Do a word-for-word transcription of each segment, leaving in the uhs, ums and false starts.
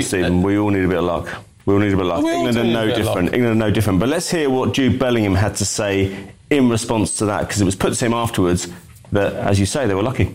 honest, Stephen, we all need a bit of luck. We all need a bit of luck. England are no different. England are no different. But let's hear what Jude Bellingham had to say in response to that, because it was put to him afterwards that, as you say, they were lucky.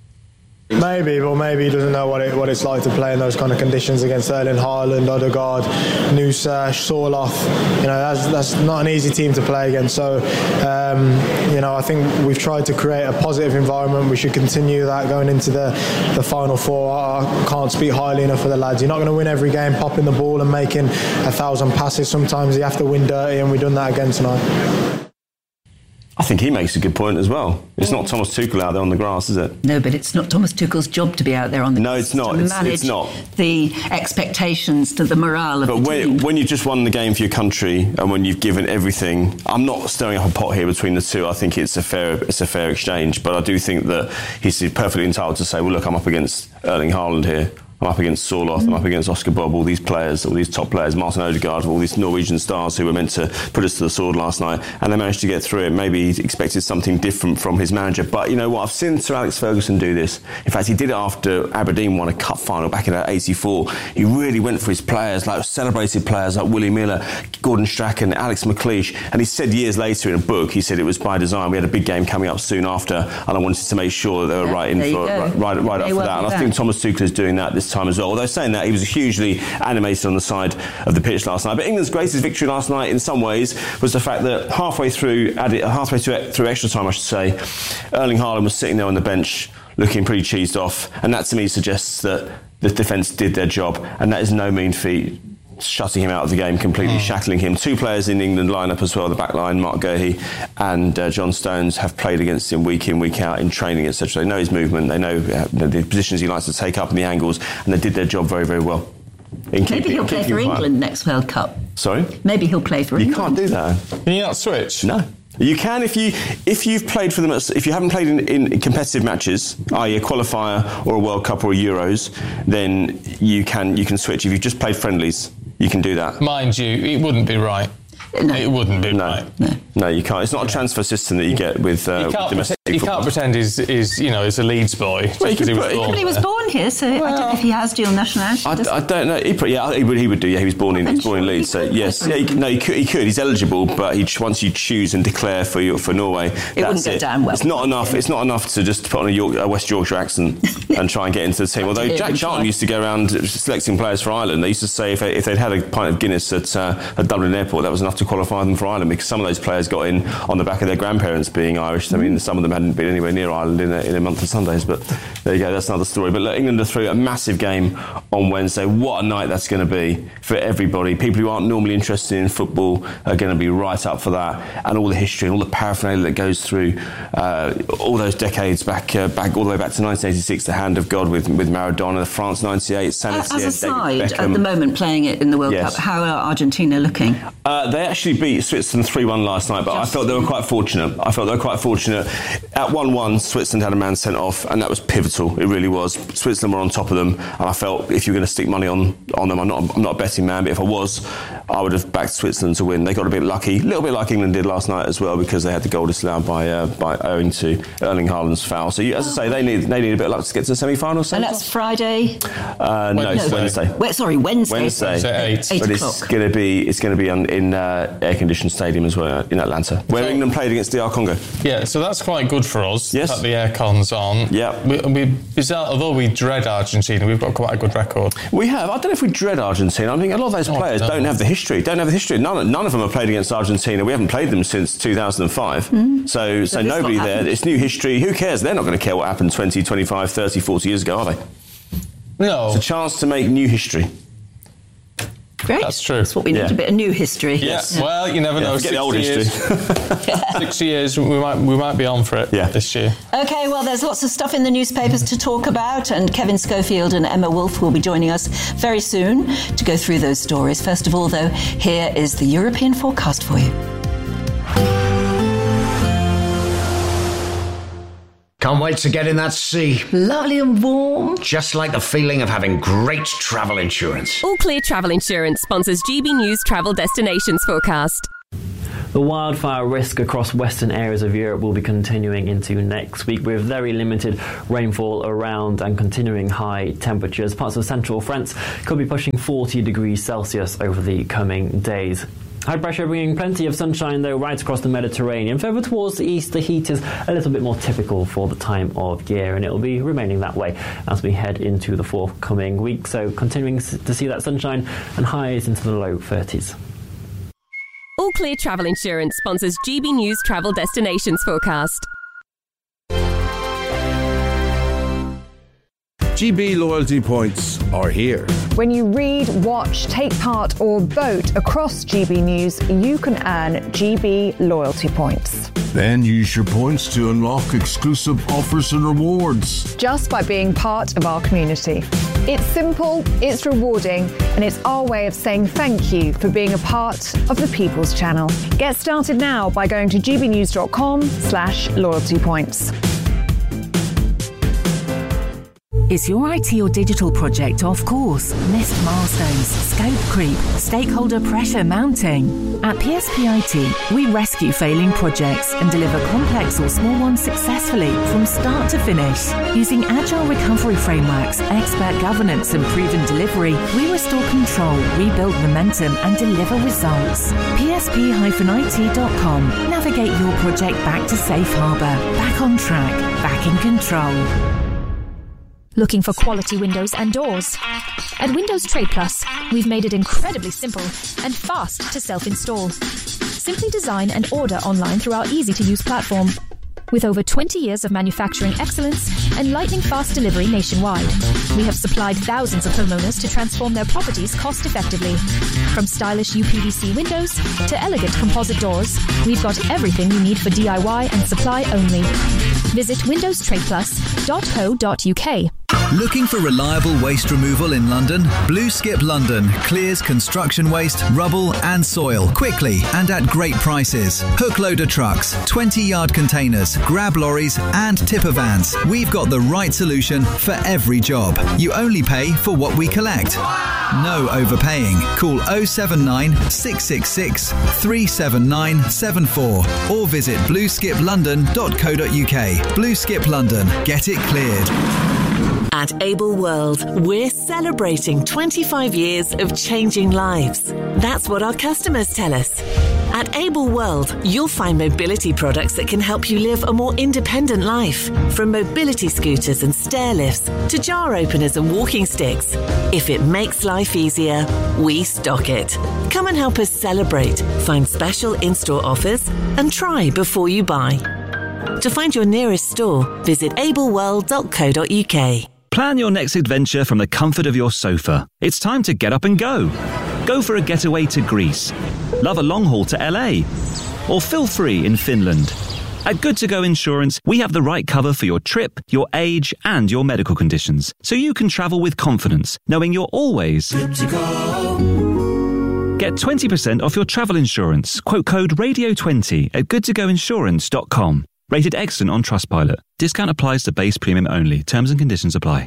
Maybe, but maybe he doesn't know what it what it's like to play in those kind of conditions against Erling Haaland, Odegaard, Nusa, Sorloth. You know, that's that's not an easy team to play against. So, um, you know, I think we've tried to create a positive environment. We should continue that going into the the final four. I can't speak highly enough for the lads. You're not going to win every game popping the ball and making a thousand passes. Sometimes you have to win dirty, and we've done that again tonight. I think he makes a good point as well. It's not Thomas Tuchel out there on the grass, is it? No, but it's not Thomas Tuchel's job to be out there on the no, grass. No, it's not. To It's, manage it's not. the expectations to the morale of but the when, team. when you've just won the game for your country and when you've given everything, I'm not stirring up a pot here between the two. I think it's a fair it's a fair exchange. But I do think that he's perfectly entitled to say, well, look, I'm up against Erling Haaland here. I'm up against Sorloth, mm. I'm up against Oscar Bob, all these players, all these top players, Martin Odegaard, all these Norwegian stars who were meant to put us to the sword last night, and they managed to get through it. Maybe he expected something different from his manager. But you know what? I've seen Sir Alex Ferguson do this. In fact, he did it after Aberdeen won a cup final back in eighty-four. He really went for his players, like celebrated players like Willie Miller, Gordon Strachan, Alex McLeish. And he said years later in a book, he said it was by design. We had a big game coming up soon after, and I wanted to make sure that they were yeah, right in for right, right, right up for that. And I think Thomas Tuchel is doing that this time as well. Although saying that, he was hugely animated on the side of the pitch last night. But England's greatest victory last night, in some ways, was the fact that halfway through, added, halfway through, through extra time, I should say, Erling Haaland was sitting there on the bench, looking pretty cheesed off, and that to me suggests that the defence did their job, and that is no mean feat. Shutting him out of the game, completely mm. shackling him. Two players in the England lineup as well, the back line, Mark Guehi and uh, John Stones, have played against him week in, week out in training, et cetera. They know his movement, they know uh, the positions he likes to take up and the angles, and they did their job very, very well. Maybe keeping, he'll play for England next World Cup. Sorry? Maybe he'll play for you England. You can't do that. Can you not switch? No. You can if you if you've played for them. If you haven't played in, in competitive matches, that is, a qualifier or a World Cup or a Euros, then you can you can switch. If you've just played friendlies, you can do that. Mind you, it wouldn't be right. No. It wouldn't be no. right. No. no, you can't. It's not a transfer system that you get with, uh, you can't with domestic pretend, You football. can't pretend he's, he's, you know, he's a Leeds boy. Well, he, he, was put, but he was born here, so well, I don't know if he has dual nationality. I, I don't know. He put, yeah, he would, he would do. Yeah, he was born in, he was born in Leeds. So yes, yeah, he, no, he could, he could. He's eligible, but he, once you choose and declare for your, for Norway, it that's wouldn't go it. down well. It's not enough. It's not enough to just put on a, York, a West Yorkshire accent and try and get into the team. Although Jack Charlton used to go around selecting players for Ireland. They used to say if, they, if they'd had a pint of Guinness at, uh, at Dublin Airport, that was enough to qualify them for Ireland, because some of those players got in on the back of their grandparents being Irish. I mean, some of them hadn't been anywhere near Ireland in a, in a month of Sundays, but there you go, that's another story. But look, England are through a massive game on Wednesday. What a night that's going to be for everybody. People who aren't normally interested in football are going to be right up for that, and all the history and all the paraphernalia that goes through uh, all those decades back, uh, back all the way back to nineteen eighty-six, the hand of God with, with Maradona, France ninety-eight, San As Etienne, a side, David Beckham. At the moment, playing it in the World Yes. Cup, how are Argentina looking? Uh, they actually beat Switzerland three one last night, but Just I felt they were quite fortunate. I felt they were quite fortunate. At one one, Switzerland had a man sent off, and that was pivotal. It really was. Switzerland were on top of them, and I felt if you're going to stick money on, on them, I'm not, I'm not a betting man, but if I was, I would have backed Switzerland to win. They got a bit lucky, a little bit like England did last night as well, because they had the goal disallowed by uh, by owing to Erling Haaland's foul. So, you, as I say, they need they need a bit of luck to get to the semi-final. And that's Friday. Uh, no, it's Wednesday. Wait, sorry, Wednesday. Wednesday. Wednesday eight. eight but o'clock. it's going to be it's going to be on, in uh, air-conditioned stadium as well in Atlanta, where so, England played against D R Congo. Yeah, so that's quite good for us. Yes. That the aircon's on. Yeah. We, we, bizarre, although we dread Argentina, we've got quite a good record. We have. I don't know if we dread Argentina. I think a lot of those Oh, players no. don't have the history. Don't have the history. None, none of them have played against Argentina. We haven't played them since two thousand five. Mm. So, so, so nobody there. It's new history. Who cares? They're not going to care what happened twenty, twenty-five, thirty, forty years ago, are they? No. It's a chance to make new history. Great. That's true. That's what we need, Yeah. a bit of new history. Yes. Yeah. Well, you never Yeah, know. forget the old years, history. sixty years, we might we might be on for it Yeah. this year. OK, well, there's lots of stuff in the newspapers to talk about, and Kevin Schofield and Emma Wolf will be joining us very soon to go through those stories. First of all, though, here is the European forecast for you. Can't wait to get in that sea. Lovely and warm. Just like the feeling of having great travel insurance. All Clear Travel Insurance sponsors G B News Travel Destinations Forecast. The wildfire risk across western areas of Europe will be continuing into next week, with very limited rainfall around and continuing high temperatures. Parts of central France could be pushing forty degrees Celsius over the coming days. High pressure bringing plenty of sunshine, though, right across the Mediterranean. Further towards the east, the heat is a little bit more typical for the time of year, and it will be remaining that way as we head into the forthcoming week. So continuing to see that sunshine and highs into the low thirties. All Clear Travel Insurance sponsors G B News Travel Destinations Forecast. G B loyalty points are here. When you read, watch, take part or vote across G B News, you can earn G B loyalty points. Then use your points to unlock exclusive offers and rewards. Just by being part of our community. It's simple, it's rewarding, and it's our way of saying thank you for being a part of the People's Channel. Get started now by going to gbnews.com slash loyalty points. Is your I T or digital project off course? Missed milestones, scope creep, stakeholder pressure mounting? At P S P I T, we rescue failing projects and deliver complex or small ones successfully from start to finish. Using agile recovery frameworks, expert governance and proven delivery, we restore control, rebuild momentum and deliver results. P S P I T dot com. Navigate your project back to safe harbour, back on track, back in control. Looking for quality windows and doors? At Windows Trade Plus, we've made it incredibly simple and fast to self-install. Simply design and order online through our easy-to-use platform. With over twenty years of manufacturing excellence and lightning-fast delivery nationwide, we have supplied thousands of homeowners to transform their properties cost-effectively. From stylish U P V C windows to elegant composite doors, we've got everything you need for D I Y and supply only. Visit windows trade plus dot co dot U K. Looking for reliable waste removal in London? Blue Skip London clears construction waste, rubble and soil quickly and at great prices. Hook loader trucks, twenty yard containers, grab lorries and tipper vans. We've got the right solution for every job. You only pay for what we collect. No overpaying. Call oh seven nine, six six six, three seven nine seven four or visit blue skip london dot co dot U K. Blue Skip London. Get it cleared. At Able World, we're celebrating twenty-five years of changing lives. That's what our customers tell us. At Able World, you'll find mobility products that can help you live a more independent life. From mobility scooters and stair lifts to jar openers and walking sticks. If it makes life easier, we stock it. Come and help us celebrate, find special in-store offers and try before you buy. To find your nearest store, visit able world dot co dot U K. Plan your next adventure from the comfort of your sofa. It's time to get up and go. Go for a getaway to Greece. Love a long haul to L A. Or feel free in Finland. At Good To Go Insurance, we have the right cover for your trip, your age, and your medical conditions, so you can travel with confidence, knowing you're always good to go. Get twenty percent off your travel insurance. Quote code radio twenty at good to go insurance dot com. Rated excellent on Trustpilot. Discount applies to base premium only. Terms and conditions apply.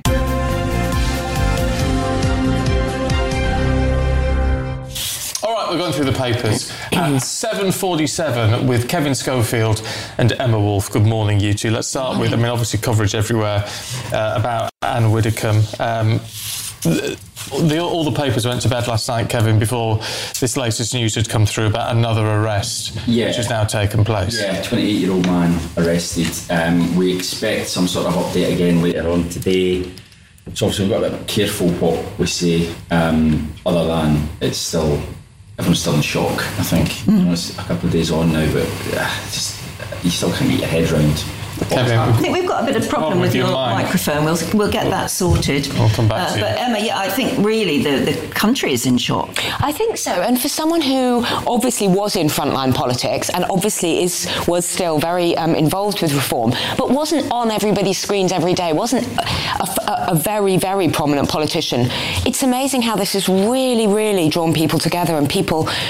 All right, we're going through the papers. At seven forty-seven with Kevin Schofield and Emma Wolf. Good morning, you two. Let's start with, I mean, obviously coverage everywhere uh, about Anne Widdecombe. Um, the, the, all the papers went to bed last night, Kevin, before this latest news had come through about another arrest, yeah. which has now taken place. Yeah, twenty-eight-year-old man arrested. Um, we expect some sort of update again later on today. So obviously we've got to be careful what we say, um, other than it's still, everyone's still in shock, I think. Mm. You know, it's a couple of days on now, but uh, just you still can't get your head round. Kevin, I think we've got a bit of problem with, with your, your microphone. We'll we'll get that sorted. I'll come back uh, to you. But Emma, yeah, I think really the, the country is in shock. I think so. And for someone who obviously was in frontline politics and obviously is was still very um, involved with reform, but wasn't on everybody's screens every day, wasn't a, a, a very, very prominent politician. It's amazing how this has really, really drawn people together and people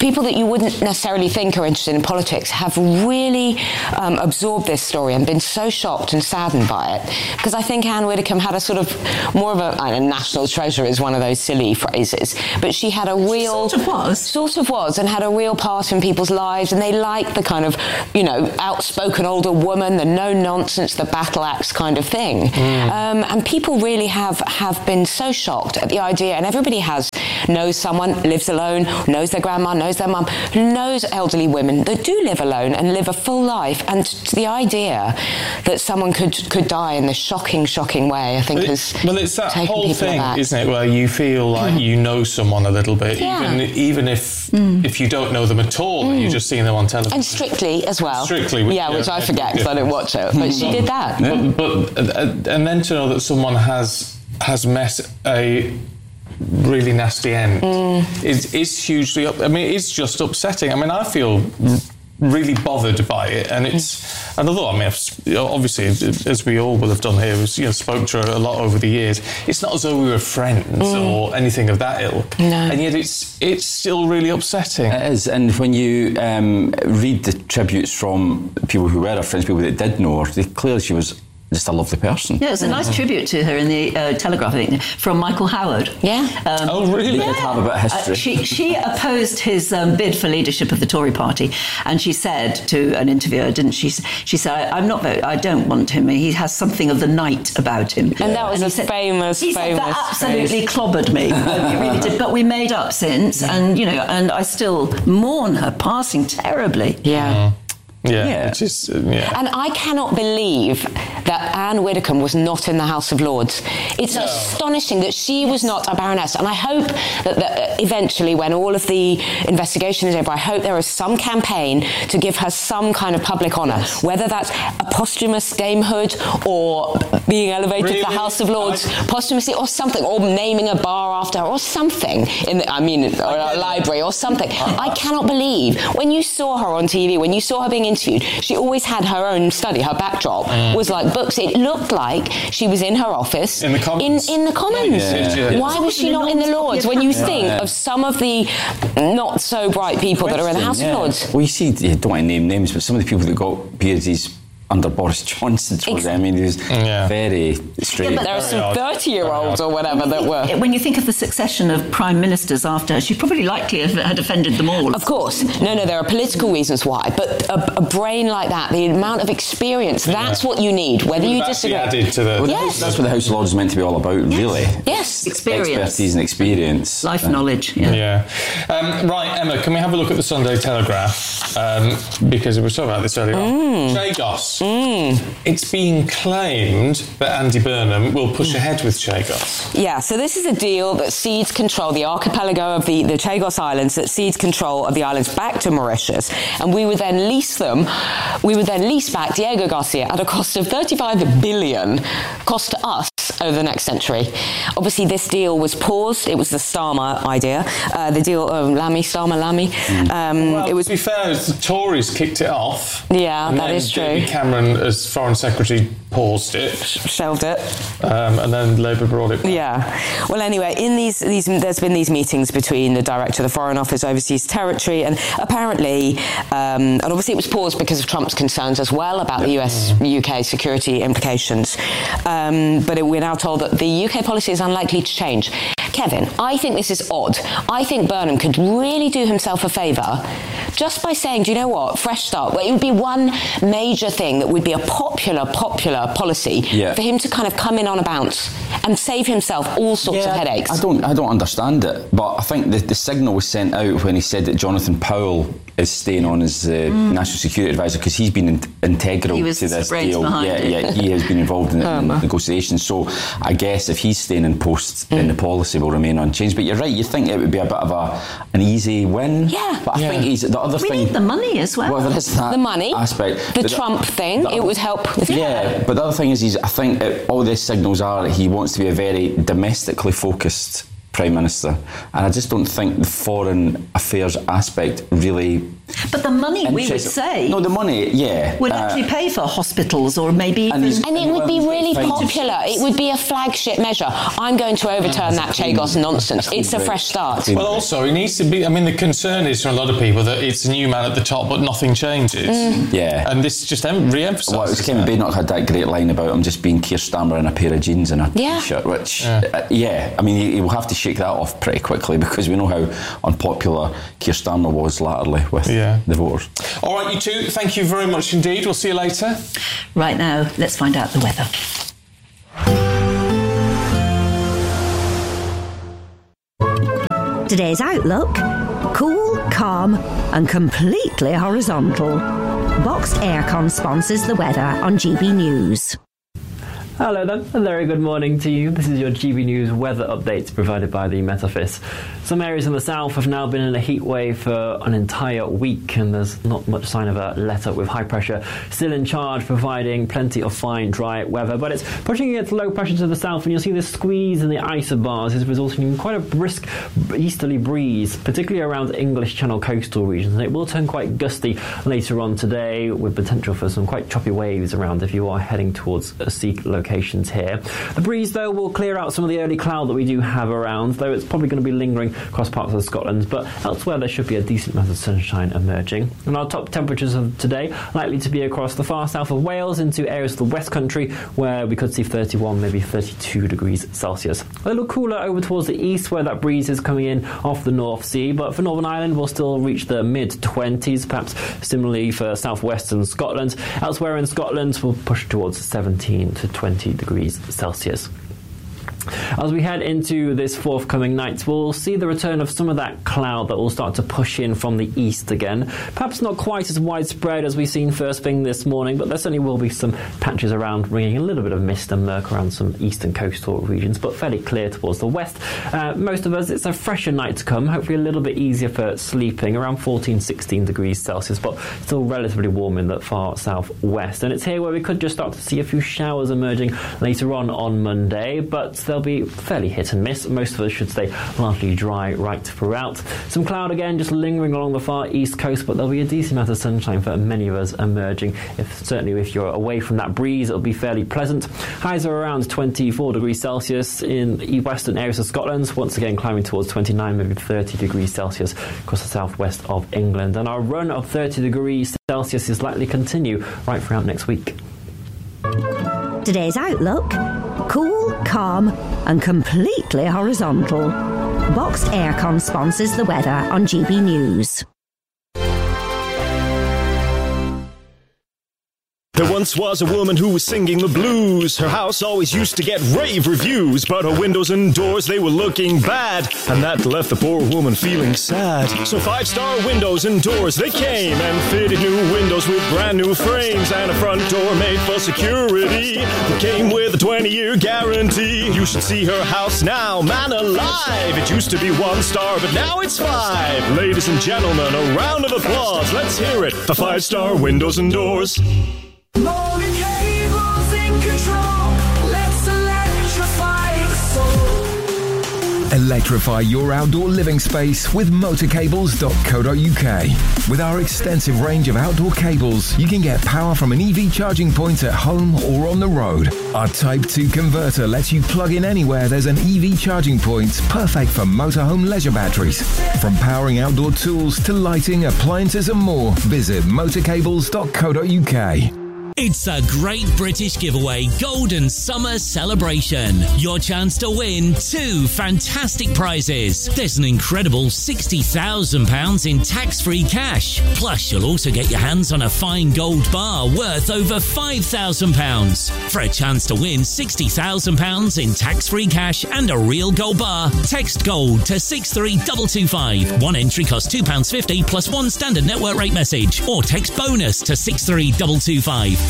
people that you wouldn't necessarily think are interested in politics have really um, absorbed this story and been so shocked and saddened by it. Because I think Anne Widdecombe had a sort of more of a, I don't know, national treasure is one of those silly phrases, but she had a real... Sort of was. Sort of was, and had a real part in people's lives, and they liked the kind of, you know, outspoken older woman, the no-nonsense, the battle axe kind of thing. Mm. Um, and people really have, have been so shocked at the idea, and everybody has, knows someone, lives alone, knows their grandma, knows their mum, knows elderly women that do live alone and live a full life, and the idea that someone could, could die in this shocking, shocking way, I think well, has Well, it's that taken whole people thing, aback. isn't it, where you feel like you know someone a little bit, Yeah. even even if Mm. if you don't know them at all, Mm. you're just seeing them on television. And Strictly as well. Strictly, which, yeah, which yeah, I forget because I don't watch it, but she did that. But, but uh, and then to know that someone has has met a really nasty end Mm. is is hugely. Up, I mean, it's just upsetting. I mean, I feel really bothered by it, and it's. And although I mean, I've, obviously, as we all will have done here, was, you know, spoke to her a lot over the years. It's not as though we were friends Mm. or anything of that ilk, No. and yet it's it's still really upsetting. It is, and when you um, read the tributes from people who were her friends, people that did know her, they, clearly she was just a lovely person. Yeah, it was a nice tribute to her in the uh, Telegraph, I think, from Michael Howard. Yeah. Um, oh, really? They did have a bit of history. Uh, she, she opposed his um, bid for leadership of the Tory party, and she said to an interviewer, didn't she? She said, "I'm not. Vote, I don't want him. He has something of the night about him." And that was and a said, famous, he famous said, that absolutely phrase. clobbered me. It really did. But we made up since, and you know, and I still mourn her passing terribly. Yeah. Yeah, Yeah. which is uh, yeah. And I cannot believe that Anne Widdecombe was not in the House of Lords. It's No. astonishing that she was not a baroness. And I hope that, that eventually, when all of the investigation is over, I hope there is some campaign to give her some kind of public honour, whether that's a posthumous damehood or being elevated to Really? the House of Lords I- posthumously, or something, or naming a bar after her, or something. In the, I mean, or a library, or something. I cannot believe when you saw her on T V, when you saw her being interviewed, she always had her own study. Her backdrop Mm. was like books. It looked like she was in her office. In the Commons. In, in the Commons. Yeah, yeah, yeah. Why was she not in the Lords? When you Yeah. think Yeah. of some of the not so bright people that are in the House Yeah. of Lords. Well, you see, you don't want to name names, but some of the people that got beards under Boris Johnson, towards I mean, he was Yeah. very straight. There are some thirty-year-olds or whatever that were. When you think of the succession of prime ministers after her, she probably likely had offended them all. Of course. No, no, there are political reasons why. But a, a brain like that, the amount of experience, that's what you need, whether you That's disagree. added to the. Well, Yes. That's what the House of Lords is meant to be all about, really. Yes. Experience. Expertise and experience. Life Uh, knowledge. Yeah. Yeah. Um, right, Emma, can we have a look at the Sunday Telegraph? Um, because we were talking about this earlier on. Chagos. Mm. It's being claimed that Andy Burnham will push ahead with Chagos. Yeah, so this is a deal that cedes control, the archipelago of the, the Chagos Islands, that cedes control of the islands back to Mauritius, and we would then lease them, we would then lease back Diego Garcia at a cost of thirty-five billion, cost to us over the next century. Obviously, this deal was paused. It was the Starmer idea, uh, the deal of Lamy, Starmer, Lamy. Um, Well, it was to be fair, the Tories kicked it off. Yeah, and that then is true. David Cameron, as Foreign Secretary, paused it. Shelved it. Um, and then Labour brought it back. Yeah. Well, anyway, in these, these, there's been these meetings between the director of the Foreign Office, Overseas Territory, and apparently, um, and obviously it was paused because of Trump's concerns as well about the U S U K security implications. Um, but it, we're now told that the U K policy is unlikely to change. Kevin, I think this is odd. I think Burnham could really do himself a favour just by saying, do you know what, fresh start. Well, it would be one major thing that would be a popular, popular policy Yeah. for him to kind of come in on a bounce and save himself all sorts of headaches. I don't, I don't understand it, but I think the, the signal was sent out when he said that Jonathan Powell is staying on as the Mm. National Security Advisor because he's been in, integral He was to the this brains deal. behind Yeah, it. yeah, he has been involved in the Um, negotiations. So I guess if he's staying in post, then the policy will remain unchanged. But you're right, you think it would be a bit of a an easy win. Yeah. But I Yeah. think he's the other We thing. need the money as well. Well, there is that The money, aspect. the But Trump thing, the it other- would help with Yeah, but the other thing is, he's, I think it, all these signals are that he wants to be a very domestically focused Prime Minister, and I just don't think the foreign affairs aspect really But the money, we would say... No, the money, yeah. Would uh, actually pay for hospitals or maybe... And, even, and it would be really popular. It would be a flagship measure. I'm going to overturn that Chagos nonsense. It's a fresh start. Well, also, it needs to be... I mean, the concern is from a lot of people that it's a new man at the top, but nothing changes. Mm. Yeah. And this just em- re-emphasises Well, it was Kevin Badenoch had that great line about him just being Keir Starmer in a pair of jeans and a yeah. t-shirt, which, yeah, uh, yeah I mean, he, he will have to shake that off pretty quickly because we know how unpopular Keir Starmer was latterly with yeah. the voters. All right, you two, thank you very much indeed. We'll see you later. Right now, let's find out the weather. Today's outlook: cool, calm and completely horizontal. Boxed Aircon sponsors the weather on G B News. Hello then, a very good morning to you. This is your G B News weather update provided by the Met Office. Some areas in the south have now been in a heat wave for an entire week, and there's not much sign of a let-up, with high pressure still in charge, providing plenty of fine, dry weather. But it's pushing against low pressure to the south, and you'll see this squeeze in the isobars is resulting in quite a brisk easterly breeze, particularly around English Channel coastal regions. And it will turn quite gusty later on today, with potential for some quite choppy waves around if you are heading towards a sea locations here. The breeze, though, will clear out some of the early cloud that we do have around, though it's probably going to be lingering across parts of Scotland, but elsewhere there should be a decent amount of sunshine emerging. And our top temperatures of today likely to be across the far south of Wales into areas of the West Country, where we could see thirty-one, maybe thirty-two degrees Celsius. A little cooler over towards the east, where that breeze is coming in off the North Sea, but for Northern Ireland we'll still reach the mid-twenties, perhaps similarly for southwestern Scotland. Elsewhere in Scotland we'll push towards seventeen to twenty degrees Celsius. As we head into this forthcoming night, we'll see the return of some of that cloud that will start to push in from the east again. Perhaps not quite as widespread as we've seen first thing this morning, but there certainly will be some patches around, bringing a little bit of mist and murk around some eastern coastal regions, but fairly clear towards the west. Uh, most of us, it's a fresher night to come, hopefully a little bit easier for sleeping, around fourteen, sixteen degrees Celsius, but still relatively warm in the far southwest. And it's here where we could just start to see a few showers emerging later on on Monday, but they'll be fairly hit and miss. Most of us should stay largely dry right throughout. Some cloud again just lingering along the far east coast, but there'll be a decent amount of sunshine for many of us emerging. If certainly if you're away from that breeze, it'll be fairly pleasant. Highs are around twenty-four degrees Celsius in the western areas of Scotland, once again climbing towards twenty-nine, maybe thirty degrees Celsius across the southwest of England. And our run of thirty degrees Celsius is likely to continue right throughout next week. Today's outlook: cool, calm and completely horizontal. Boxed Aircon sponsors the weather on G B News. There once was a woman who was singing the blues. Her house always used to get rave reviews, but her windows and doors, they were looking bad, and that left the poor woman feeling sad. So Five Star Windows and Doors, they came and fitted new windows with brand new frames and a front door made for security that came with a twenty-year guarantee. You should see her house now, man alive. It used to be one star, but now it's five. Ladies and gentlemen, a round of applause. Let's hear it for Five Star Windows and Doors. Molded cables in control. Let's electrify the soul. Electrify your outdoor living space with motor cables dot co dot U K. With our extensive range of outdoor cables, you can get power from an E V charging point at home or on the road. Our Type two converter lets you plug in anywhere there's an E V charging point, perfect for motorhome leisure batteries. From powering outdoor tools to lighting, appliances and more, visit motor cables dot co dot U K. It's a Great British Giveaway Golden Summer Celebration. Your chance to win two fantastic prizes. There's an incredible sixty thousand pounds in tax-free cash. Plus, you'll also get your hands on a fine gold bar worth over five thousand pounds. For a chance to win sixty thousand pounds in tax-free cash and a real gold bar, text GOLD to six three two two five. One entry costs two pounds fifty plus one standard network rate message. Or text BONUS to six three two two five.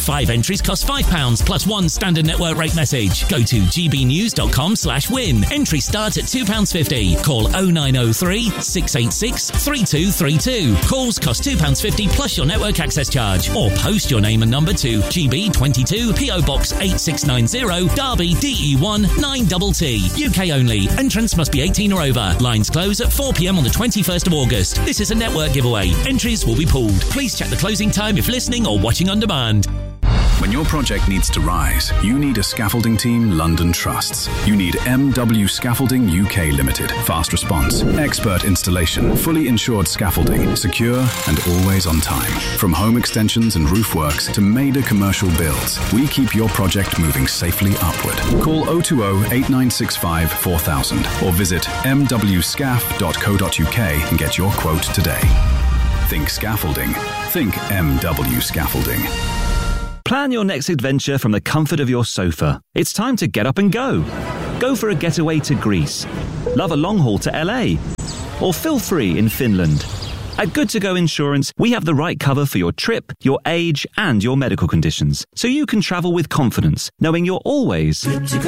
Five entries cost five pounds plus one standard network rate message. Go to gbnews.com slash win. Entry start at two pounds fifty. Call oh nine oh three, six eight six, three two three two. Calls cost two pounds fifty plus your network access charge. Or post your name and number to G B twenty-two, P O Box eight six nine zero, Derby, D E one nine T T. U K only. Entrance must be eighteen or over. Lines close at four p m on the twenty-first of August. This is a network giveaway. Entries will be pooled. Please check the closing time if listening or watching on demand. When your project needs to rise, you need a scaffolding team London trusts. You need M W Scaffolding U K Limited. Fast response, expert installation, fully insured scaffolding, secure and always on time. From home extensions and roof works to major commercial builds, we keep your project moving safely upward. Call oh two oh, eight nine six five, four thousand or visit m w scaff dot co dot u k and get your quote today. Think scaffolding. Think M W Scaffolding. Plan your next adventure from the comfort of your sofa. It's time to get up and go. Go for a getaway to Greece. Love a long haul to L A. Or feel free in Finland. At Good To Go Insurance, we have the right cover for your trip, your age, and your medical conditions, so you can travel with confidence, knowing you're always good to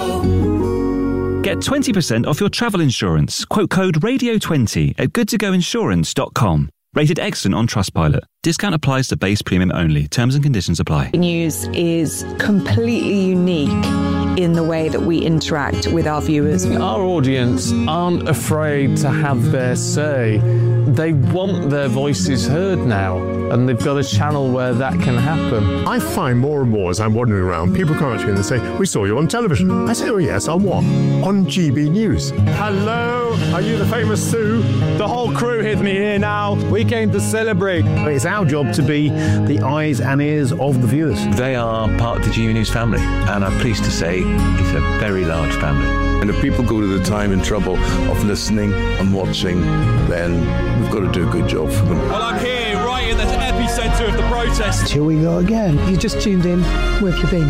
go. Get twenty percent off your travel insurance. Quote code radio twenty at good to go insurance dot com. Rated excellent on Trustpilot. Discount applies to base premium only. Terms and conditions apply. News is completely unique in the way that we interact with our viewers. Our audience aren't afraid to have their say. They want their voices heard now, and they've got a channel where that can happen. I find more and more as I'm wandering around, people come up to me and they say, "We saw you on television." I say, "Oh yes, on what?" "On G B News." Hello, are you the famous Sue? The whole crew with me here now. We came to celebrate. It's our job to be the eyes and ears of the viewers. They are part of the G B News family, and I'm pleased to say it's a very large family. And if people go to the time and trouble of listening and watching, then we've got to do a good job for them. Well, I'm here, right in the epicentre of the protest. Here we go again. You just tuned in. Where have you been?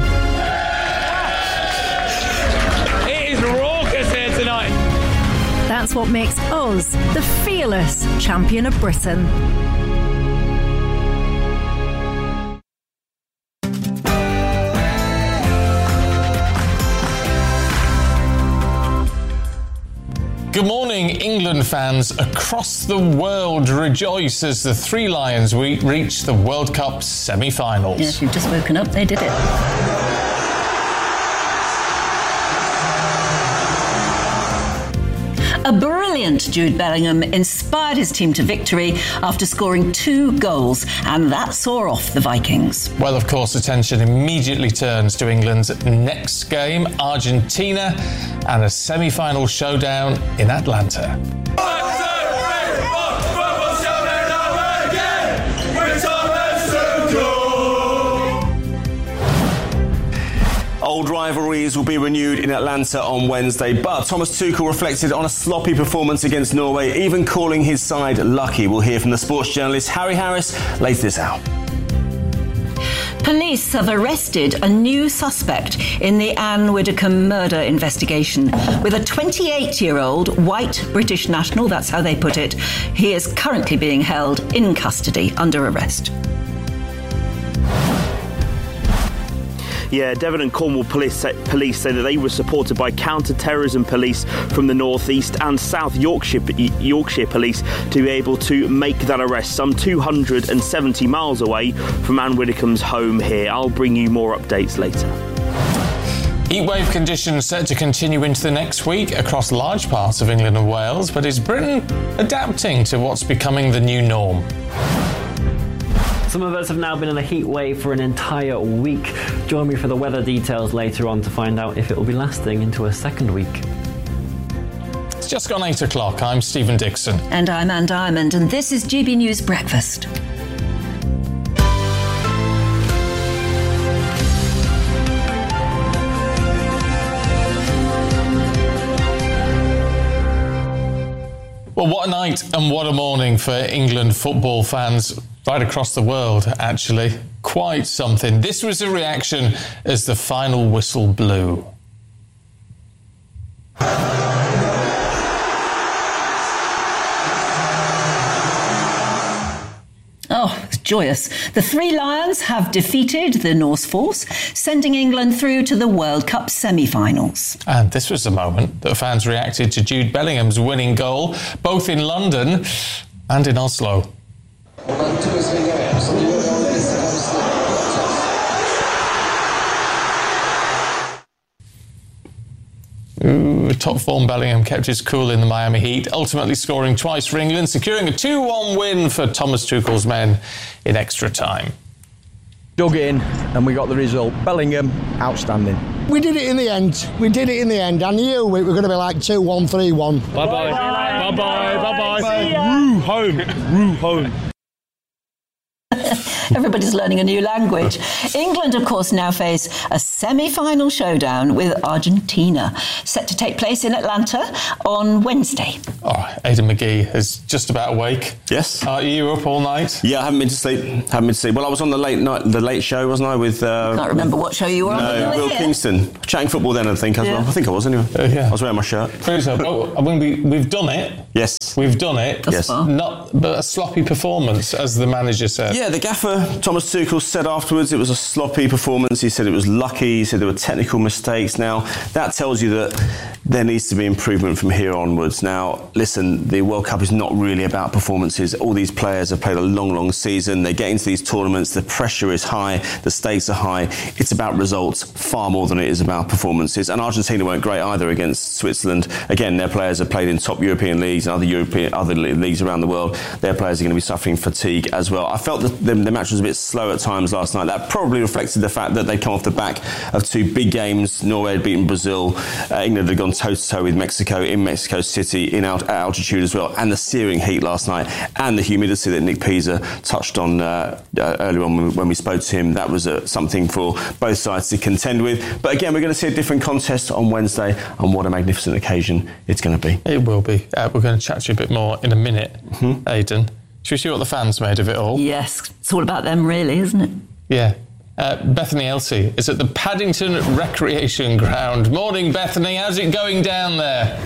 It is raucous here tonight. That's what makes us the fearless champion of Britain. Good morning, England fans across the world rejoice as the Three Lions we reach the World Cup semi-finals. Yes, you've just woken up, they did it. A brilliant Jude Bellingham inspired his team to victory after scoring two goals, and that saw off the Vikings. Well, of course, attention immediately turns to England's next game, Argentina, and a semi-final showdown in Atlanta. Old rivalries will be renewed in Atlanta on Wednesday, but Thomas Tuchel reflected on a sloppy performance against Norway, even calling his side lucky. We'll hear from the sports journalist Harry Harris later this hour. Police have arrested a new suspect in the Anne Widdecombe murder investigation. With a twenty-eight-year-old white British national, that's how they put it, he is currently being held in custody under arrest. Yeah, Devon and Cornwall police say, police say that they were supported by counter-terrorism police from the North East and South Yorkshire, Yorkshire police to be able to make that arrest some two hundred seventy miles away from Anne Widdecombe's home here. I'll bring you more updates later. Heatwave conditions set to continue into the next week across large parts of England and Wales, but is Britain adapting to what's becoming the new norm? Some of us have now been in a heat wave for an entire week. Join me for the weather details later on to find out if it will be lasting into a second week. It's just gone eight o'clock. I'm Stephen Dixon. And I'm Anne Diamond, and this is G B News Breakfast. Well, what a night and what a morning for England football fans right across the world, actually. Quite something. This was a reaction as the final whistle blew. Oh, joyous. The Three Lions have defeated the Norse force, sending England through to the World Cup semi-finals. And this was the moment that fans reacted to Jude Bellingham's winning goal, both in London and in Oslo. Ooh, top form Bellingham kept his cool in the Miami Heat, ultimately scoring twice for England, securing a two one win for Thomas Tuchel's men in extra time. Dug in and we got the result. Bellingham, outstanding. We did it in the end. We did it in the end. I knew we were going to be like two one, three one. Bye-bye. Bye-bye. Bye-bye. Bye-bye. Roo home. Roo home. Everybody's learning a new language. England, of course, now face a semi-final showdown with Argentina, set to take place in Atlanta on Wednesday. All right, Aidan McGee is just about awake. Yes. Are you up all night? Yeah, I haven't been to sleep. Haven't been to sleep. Well, I was on the late night, the late show, wasn't I? With uh, I can't remember what show you were on. No, Will here. Kingston, chatting football then. I think as Yeah. well. I think I was anyway. Uh, yeah. I was wearing my shirt. So, oh, I mean, we, we've done it. Yes. We've done it. Thus Yes. far. Not, but a sloppy performance, as the manager said. Yeah, the gaffer, Thomas Tuchel, said afterwards it was a sloppy performance. He said it was lucky. He said there were technical mistakes. Now, that tells you that there needs to be improvement from here onwards. Now, listen, the World Cup is not really about performances. All these players have played a long, long season. They get into these tournaments. The pressure is high. The stakes are high. It's about results far more than it is about performances. And Argentina weren't great either against Switzerland. Again, their players have played in top European leagues and other European, other leagues around the world. Their players are going to be suffering fatigue as well. I felt that the, the match was a bit slow at times last night. That probably reflected the fact that they'd come off the back of two big games. Norway had beaten Brazil. Uh, England had gone toe-to-toe with Mexico in Mexico City in alt- altitude as well. And the searing heat last night and the humidity that Nick Pisa touched on uh, uh, earlier on when we, when we spoke to him. That was uh, something for both sides to contend with. But again, we're going to see a different contest on Wednesday, and what a magnificent occasion it's going to be. It will be. Uh, we're going to chat to you a bit more in a minute, Mm-hmm. Aidan. Should we see what the fans made of it all? Yes, it's all about them, really, isn't it? Yeah. Uh, Bethany Elsey is at the Paddington Recreation Ground. Morning, Bethany. How's it going down there?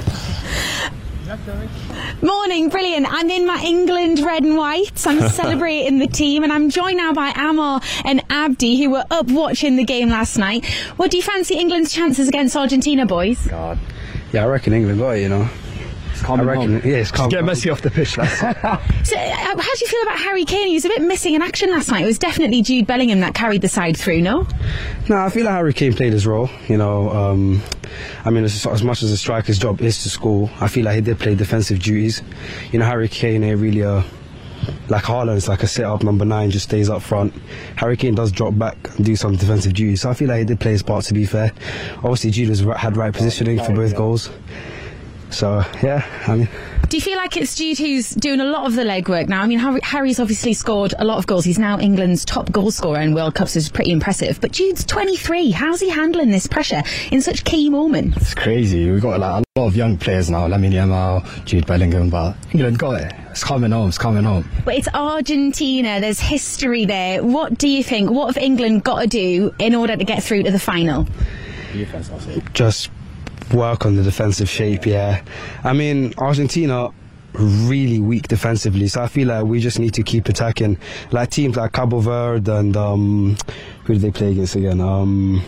Morning, brilliant. I'm in my England red and whites. I'm celebrating the team, and I'm joined now by Amor and Abdi, who were up watching the game last night. What do you fancy England's chances against Argentina, boys? God. Yeah, I reckon England got it, you know. I reckon, yeah, it's calm. Get Messi off the pitch, lads. So, uh, how do you feel about Harry Kane? He was a bit missing in action last night. It was definitely Jude Bellingham that carried the side through, no? No, I feel like Harry Kane played his role, you know. Um, I mean, as, as much as a striker's job is to score, I feel like he did play defensive duties. You know, Harry Kane ain't really a... Like Haaland, it's like a set-up number nine, just stays up front. Harry Kane does drop back and do some defensive duties, so I feel like he did play his part, to be fair. Obviously, Jude was, had right positioning for both goals. So, yeah, I mean... Do you feel like it's Jude who's doing a lot of the legwork now? I mean, Harry, Harry's obviously scored a lot of goals. He's now England's top goal scorer in World Cups, which is pretty impressive. But Jude's twenty-three. How's he handling this pressure in such key moments? It's crazy. We've got like, a lot of young players now. Lamine Yamal, Jude Bellingham, but England got it. It's coming home. It's coming home. But it's Argentina. There's history there. What do you think? What have England got to do in order to get through to the final? Defense, I'll say. Just work on the defensive shape, yeah. I mean, Argentina really weak defensively, so I feel like we just need to keep attacking. Like teams like Cabo Verde and um, who did they play against again? Um,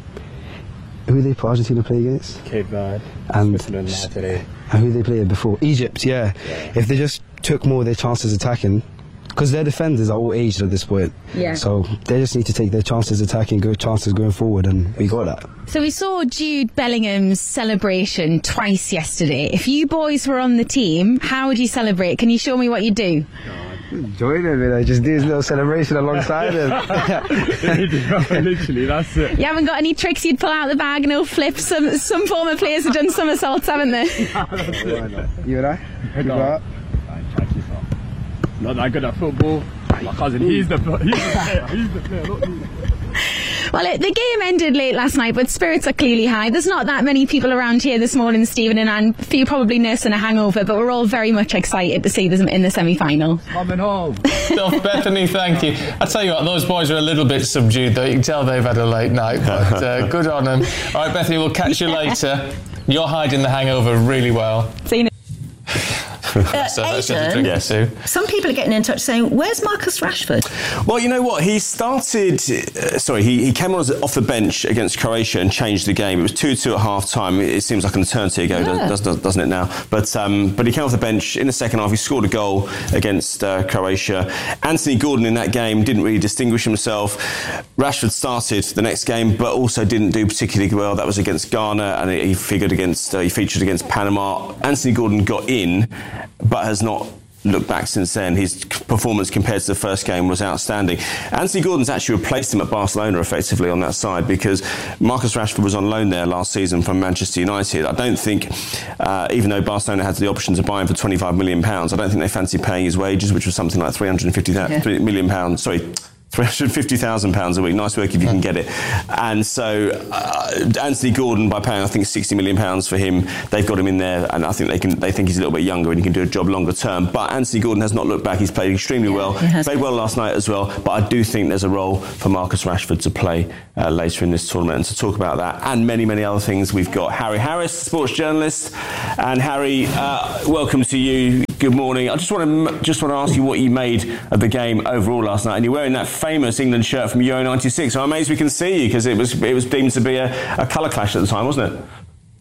who did they put Argentina play against? Cape Verde, and Switzerland, today. And who they played before? Egypt, yeah. yeah. If they just took more of their chances attacking, because their defenders are all aged at this point. Yeah. So they just need to take their chances attacking, good chances going forward, and we got that. So we saw Jude Bellingham's celebration twice yesterday. If you boys were on the team, how would you celebrate? Can you show me what you do? Join him, you know, just do his little celebration alongside him. Literally, that's it. You haven't got any tricks you'd pull out the bag, no flips? Some, some former players have done somersaults, haven't they? You and I? You go out? Not that good at football. My cousin, he's the, he's the player. He's the player, not me. Well, it, the game ended late last night, but spirits are clearly high. There's not that many people around here this morning, Stephen and Anne. A few probably nursing a hangover, but we're all very much excited to see them in the semi-final. Coming home. Stuff, Bethany, thank you. I tell you what, those boys are a little bit subdued, though. You can tell they've had a late night, but uh, good on them. All right, Bethany, we'll catch you later. You're hiding the hangover really well. See you. Uh, so that's Aidan, just a drink yes. too. Some people are getting in touch saying, where's Marcus Rashford? Well, you know what? He started... Uh, sorry, he, he came on as, off the bench against Croatia and changed the game. It was two two at half-time. It seems like an eternity ago, Yeah. does, does, doesn't it now? But um, but he came off the bench in the second half. He scored a goal against uh, Croatia. Anthony Gordon in that game didn't really distinguish himself. Rashford started the next game, but also didn't do particularly well. That was against Ghana, and he figured against uh, he featured against Panama. Anthony Gordon got in, but has not looked back since then. His performance compared to the first game was outstanding. Anthony Gordon's actually replaced him at Barcelona effectively on that side, because Marcus Rashford was on loan there last season from Manchester United. I don't think, uh, even though Barcelona had the option to buy him for twenty-five million pounds, I don't think they fancy paying his wages, which was something like three hundred fifty million pounds. Sorry. three hundred fifty thousand pounds a week. Nice work if you can get it. And so uh, Anthony Gordon, by paying I think sixty million pounds for him, they've got him in there, and I think they can. They think he's a little bit younger and he can do a job longer term. But Anthony Gordon has not looked back. He's played extremely Yeah, well. he has. Played well last night as well. But I do think there's a role for Marcus Rashford to play uh, later in this tournament. And to talk about that and many, many other things, we've got Harry Harris, sports journalist. And Harry, uh, welcome to you. Good morning. I just want to just want to ask you what you made of the game overall last night. And you're wearing that famous England shirt from Euro ninety-six. I'm amazed we can see you, because it was it was deemed to be a, a colour clash at the time, wasn't it?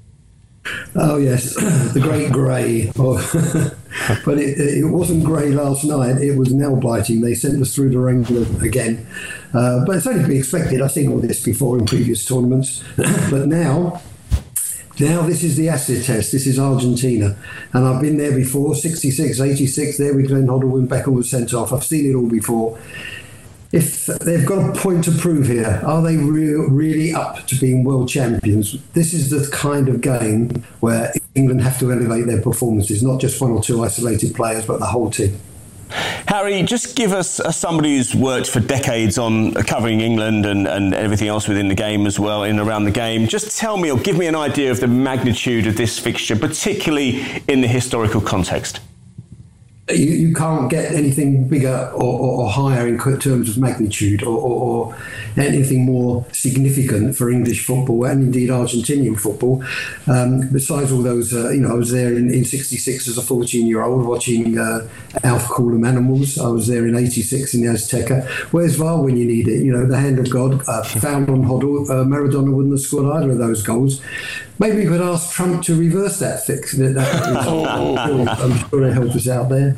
Oh yes, the great grey. Oh, but it, it wasn't grey last night. It was nail biting. They sent us through the rain again. Uh, but it's only to be expected. I've seen all this before in previous tournaments. But now. Now this is the acid test. This is Argentina. And I've been there before, sixty-six, eighty-six, there with Glenn Hoddle when Beckham was sent off. I've seen it all before. If they've got a point to prove here, are they re- really up to being world champions? This is the kind of game where England have to elevate their performances, not just one or two isolated players, but the whole team. Harry, just give us uh, somebody who's worked for decades on covering England and, and everything else within the game as well, in and around the game. Just tell me or give me an idea of the magnitude of this fixture, particularly in the historical context. You, you can't get anything bigger or, or, or higher in terms of magnitude, or, or, or anything more significant for English football and indeed Argentinian football. Um, besides all those, uh, you know, I was there in, in sixty-six as a fourteen-year-old watching uh, Alf Call 'em Animals. I was there in eighty-six in the Azteca. Where's V A R when you need it? You know, the hand of God, uh, found on Hoddle. Uh, Maradona wouldn't have scored either of those goals. Maybe we could ask Trump to reverse that fix. That, that, I'm sure they'll help us out there.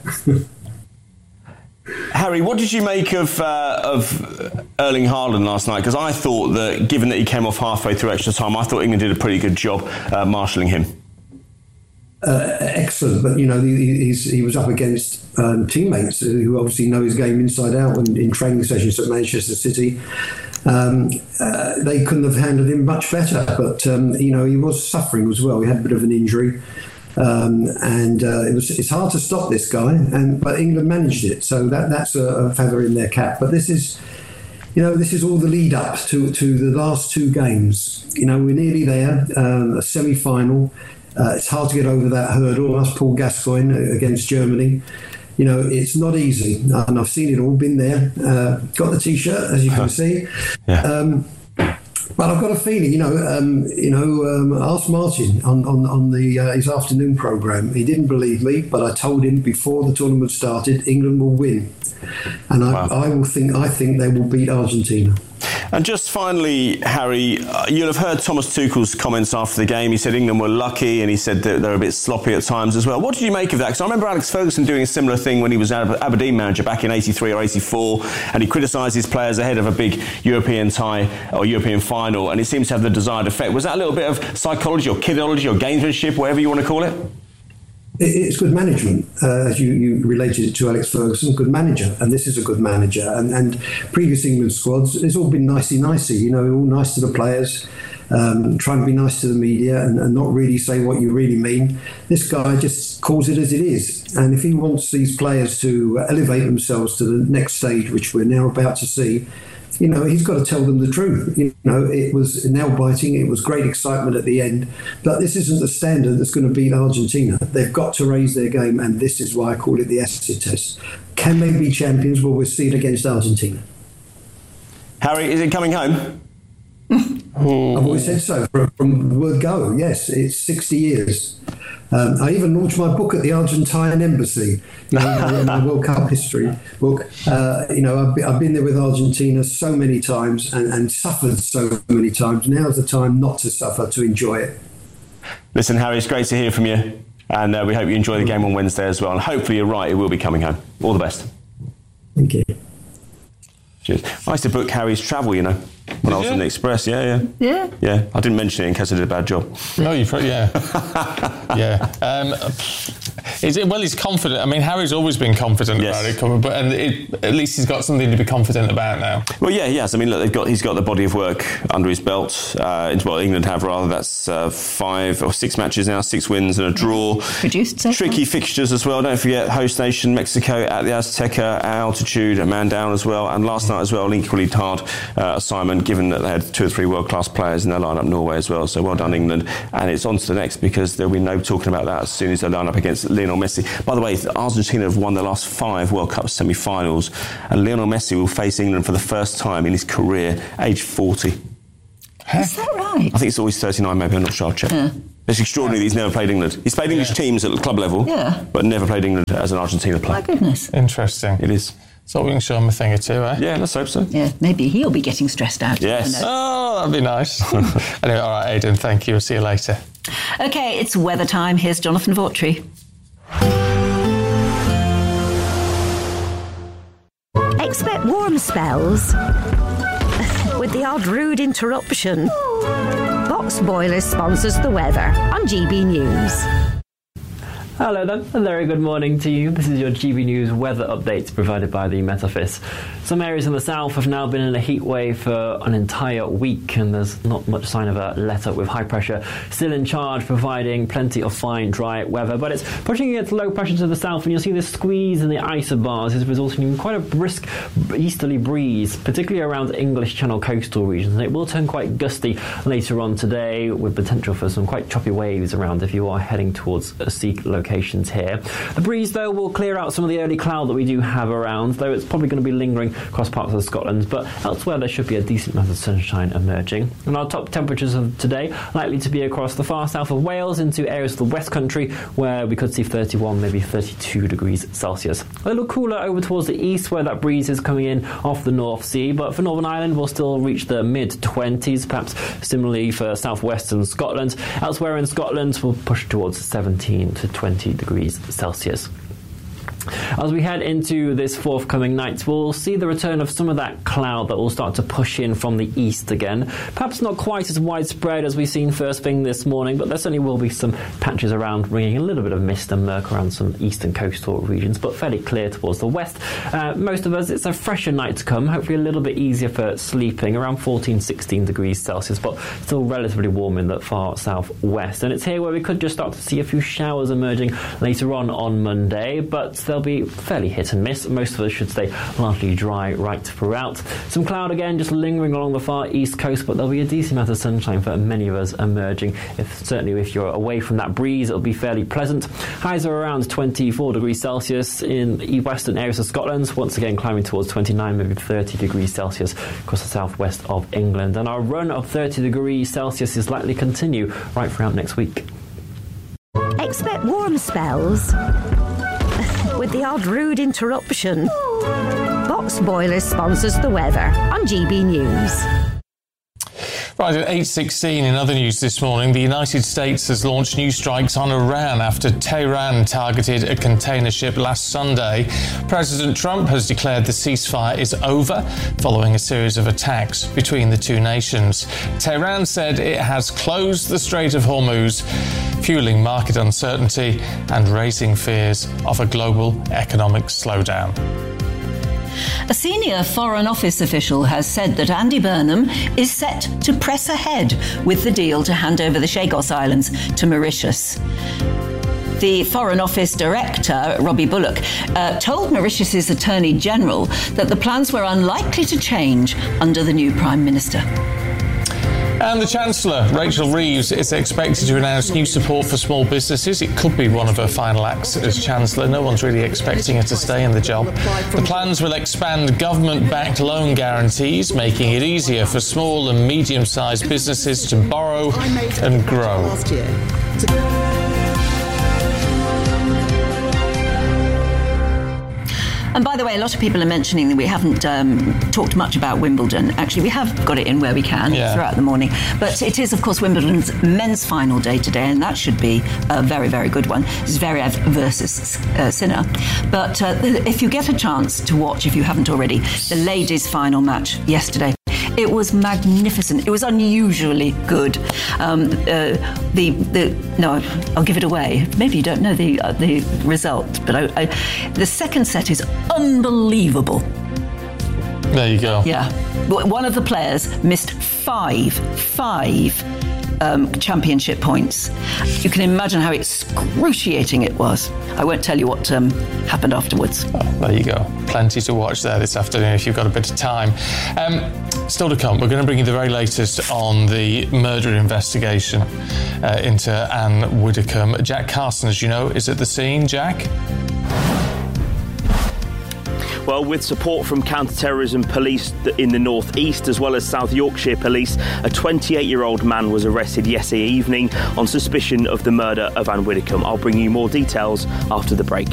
Harry, what did you make of uh, of Erling Haaland last night? Because I thought that, given that he came off halfway through extra time, I thought England did a pretty good job uh, marshalling him. Uh, excellent, but you know he, he's, he was up against um, teammates who obviously know his game inside out. When in training sessions at Manchester City, um, uh, they couldn't have handled him much better. But um, you know he was suffering as well. He had a bit of an injury. Um, and uh, it was it's hard to stop this guy, and but England managed it, so that that's a, a feather in their cap. But this is, you know, this is all the lead up to to the last two games. You know, we're nearly there, um, a semi-final. Uh, it's hard to get over that hurdle. Us Paul Gascoigne against Germany. You know, it's not easy, and I've seen it all. Been there, uh, got the T-shirt as you can see. Yeah. Um, But I've got a feeling, you know, um, you know, um, ask Martin on on, on the uh, his afternoon programme. He didn't believe me, but I told him before the tournament started, England will win, and I, Wow. I will think I think they will beat Argentina. And just finally, Harry, uh, you'll have heard Thomas Tuchel's comments after the game. He said England were lucky, and he said that they're a bit sloppy at times as well. What did you make of that? Because I remember Alex Ferguson doing a similar thing when he was Ab- Aberdeen manager back in eighty-three or eighty-four, and he criticised his players ahead of a big European tie or European final, and it seems to have the desired effect. Was that a little bit of psychology or kidology or gamesmanship, whatever you want to call it? It's good management, uh, as you, you related it to Alex Ferguson, good manager, and this is a good manager. And, and previous England squads, it's all been nicey-nicey, you know, all nice to the players, um, trying to be nice to the media and, and not really say what you really mean. This guy just calls it as it is. And if he wants these players to elevate themselves to the next stage, which we're now about to see, you know, he's got to tell them the truth. You know, it was nail-biting, it was great excitement at the end, but this isn't the standard that's going to beat Argentina. They've got to raise their game, and this is why I call it the acid test. Can they be champions? Well, we'll see it against Argentina. Harry, is it coming home? I've always said so from, from the word go. Yes, it's sixty years. Um, I even launched my book at the Argentine Embassy, you know, my World Cup history book. Uh, you know, I've, I've been there with Argentina so many times and, and suffered so many times. Now's the time not to suffer, to enjoy it. Listen, Harry, it's great to hear from you. And uh, we hope you enjoy the game on Wednesday as well. And hopefully you're right, it will be coming home. All the best. Thank you. Cheers. I used to book Harry's travel, you know, when did I was you? in the Express. Yeah, yeah. Yeah? Yeah. I didn't mention it in case I did a bad job. No, you probably, yeah. yeah. Um, is it, well, he's confident. I mean, Harry's always been confident yes. about it coming, but and it, at least he's got something to be confident about now. Well, yeah, he has. I mean, look, they've got, he's got the body of work under his belt. Uh, well, England have rather. That's uh, five or six matches now, six wins and a draw. Produced so Tricky far. fixtures as well. Don't forget, host nation Mexico at the Azteca, at altitude, a man down as well. And last night as well, an equally hard uh, assignment, given that they had two or three world-class players in their lineup, Norway as well. So well done, England. And it's on to the next, because there'll be no talking about that as soon as they line up against Lionel Messi. By the way, Argentina have won their last five World Cup semi-finals, and Lionel Messi will face England for the first time in his career, age forty. Is that right? I think it's always thirty-nine, maybe. I'm not sure. I'll check. Yeah. It's extraordinary that he's never played England. He's played English yeah. teams at the club level, yeah. but never played England as an Argentina player. My goodness. Interesting. It is. So we can show him a thing or two, eh? Yeah, let's hope so. Yeah, maybe he'll be getting stressed out. Yes. Oh, that'd be nice. Anyway, all right, Aidan, thank you. I'll see you later. OK, it's weather time. Here's Jonathan Vautry. Expect warm spells with the odd rude interruption. Box Boilers sponsors the weather on G B News. Hello then, a very good morning to you. This is your G B News weather update provided by the Met Office. Some areas in the south have now been in a heat wave for an entire week, and there's not much sign of a let-up, with high pressure still in charge, providing plenty of fine, dry weather. But it's pushing against low pressure to the south, and you'll see this squeeze in the isobars is resulting in quite a brisk easterly breeze, particularly around English Channel coastal regions. And it will turn quite gusty later on today, with potential for some quite choppy waves around if you are heading towards a sea locations here. The breeze, though, will clear out some of the early cloud that we do have around, though it's probably going to be lingering across parts of Scotland, but elsewhere there should be a decent amount of sunshine emerging. And our top temperatures of today likely to be across the far south of Wales into areas of the West Country, where we could see thirty-one, maybe thirty-two degrees Celsius. A little cooler over towards the east, where that breeze is coming in off the North Sea, but for Northern Ireland we'll still reach the mid twenties, perhaps similarly for southwestern Scotland. Elsewhere in Scotland we'll push towards seventeen to twenty degrees Celsius. As we head into this forthcoming night, we'll see the return of some of that cloud that will start to push in from the east again. Perhaps not quite as widespread as we've seen first thing this morning, but there certainly will be some patches around, bringing a little bit of mist and murk around some eastern coastal regions, but fairly clear towards the west. Uh, most of us, it's a fresher night to come, hopefully a little bit easier for sleeping, around fourteen, sixteen degrees Celsius, but still relatively warm in the far southwest. And it's here where we could just start to see a few showers emerging later on on Monday, but they'll be fairly hit and miss. Most of us should stay largely dry right throughout. Some cloud again just lingering along the far east coast, but there'll be a decent amount of sunshine for many of us emerging. If certainly if you're away from that breeze, it'll be fairly pleasant. Highs are around twenty-four degrees Celsius in the western areas of Scotland, once again climbing towards twenty-nine, maybe thirty degrees Celsius across the southwest of England. And our run of thirty degrees Celsius is likely to continue right throughout next week. Expect warm spells with the odd rude interruption. Box Boilers sponsors the weather on G B News. Right, at eight sixteen in other news this morning, the United States has launched new strikes on Iran after Tehran targeted a container ship last Sunday. President Trump has declared the ceasefire is over following a series of attacks between the two nations. Tehran said it has closed the Strait of Hormuz, fueling market uncertainty and raising fears of a global economic slowdown. A senior Foreign Office official has said that Andy Burnham is set to press ahead with the deal to hand over the Chagos Islands to Mauritius. The Foreign Office Director, Robbie Bullock, uh, told Mauritius's Attorney General that the plans were unlikely to change under the new Prime Minister. And the Chancellor, Rachel Reeves, is expected to announce new support for small businesses. It could be one of her final acts as Chancellor. No one's really expecting her to stay in the job. The plans will expand government-backed loan guarantees, making it easier for small and medium-sized businesses to borrow and grow. And by the way, a lot of people are mentioning that we haven't um, talked much about Wimbledon. Actually, we have got it in where we can yeah. throughout the morning. But it is, of course, Wimbledon's men's final day today, and that should be a very, very good one. Zverev versus uh, Sinner. But uh, if you get a chance to watch, if you haven't already, the ladies' final match yesterday, it was magnificent. It was unusually good. Um, uh, the the no, I'll give it away. Maybe you don't know the uh, the result, but I, I, the second set is unbelievable. There you go. Yeah, one of the players missed five five um, championship points. You can imagine how excruciating it was. I won't tell you what um, happened afterwards. Oh, there you go. Plenty to watch there this afternoon if you've got a bit of time. Um, still to come, we're going to bring you the very latest on the murder investigation uh, into Anne Widdecombe. Jack Carson, as you know, is at the scene. Jack? Well, with support from counter-terrorism police in the North East as well as South Yorkshire police, a twenty-eight-year-old man was arrested yesterday evening on suspicion of the murder of Anne Widdecombe. I'll bring you more details after the break.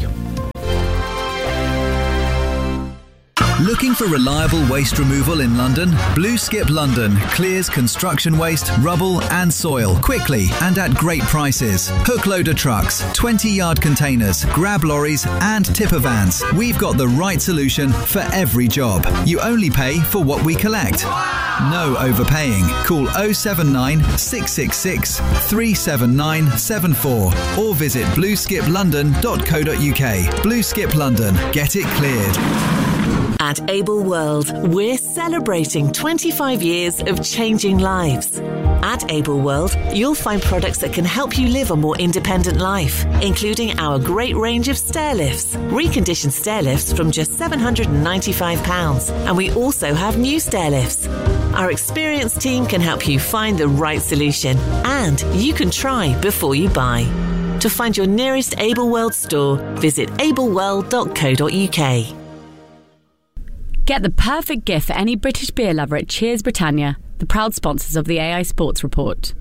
Looking for reliable waste removal in London? Blue Skip London clears construction waste, rubble and soil quickly and at great prices. Hook loader trucks, twenty-yard containers, grab lorries and tipper vans. We've got the right solution for every job. You only pay for what we collect. No overpaying. Call oh seven nine, six six six, three seven nine seven four or visit blue skip london dot co dot uk. Blue Skip London. Get it cleared. At Able World, we're celebrating twenty-five years of changing lives. At Able World, you'll find products that can help you live a more independent life, including our great range of stair lifts, reconditioned stair lifts from just seven hundred ninety-five pounds. And we also have new stair lifts. Our experienced team can help you find the right solution, and you can try before you buy. To find your nearest Able World store, visit able world dot co dot uk. Get the perfect gift for any British beer lover at Cheers Britannia, the proud sponsors of the A I Sports Report.